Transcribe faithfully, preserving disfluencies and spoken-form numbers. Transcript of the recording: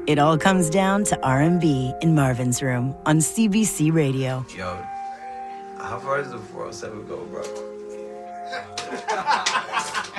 It all comes down to R and B in Marvin's Room on C B C Radio. Yo, how far does the four oh seven go, bro?